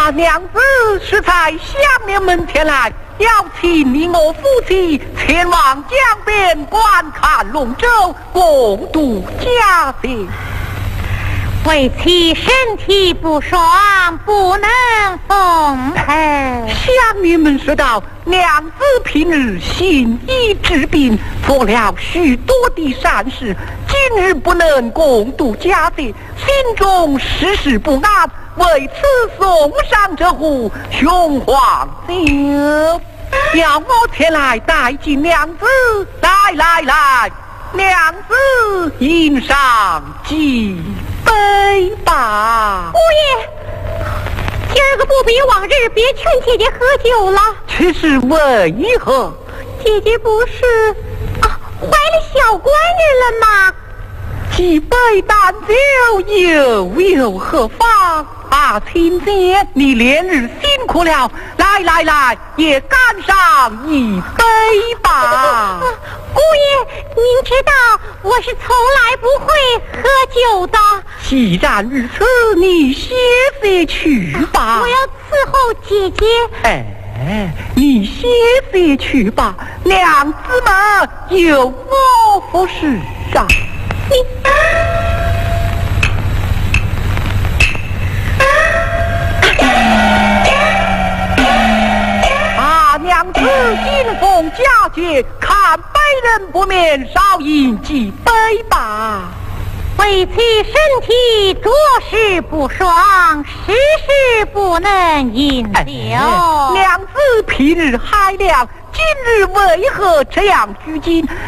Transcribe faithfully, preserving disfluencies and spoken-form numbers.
啊，娘子是在下面门前来，邀请你我夫妻前往江边观看龙舟，共度佳节。 为妻身体不爽，不能奉陪。 乡民们说道：“娘子平日行医治病，做了许多的善事，今日不能共度佳节，心中时时不安。为此送上这壶雄黄酒，要我前来带进娘子。来来来，娘子饮上几杯吧。” 姑爷，今儿个不比往日，别劝姐姐喝酒了。 这是为何？ 姐姐不是啊怀了小官人了吗？ 几杯淡酒又有何妨？啊，亲姐，你连日辛苦了，来来来，也干上一杯吧。 啊、姑爷，您知道我是从来不会喝酒的。 既然如此，你歇歇去吧。 啊、我要伺候姐姐。 哎，你歇歇去吧，娘子们有我服侍啊。 你。 娘子迎逢佳节，看杯人不免少饮几杯吧。 为妻身体着实不爽，时时不能饮酒。 哎、娘子平日还良，今日为何这样拘谨？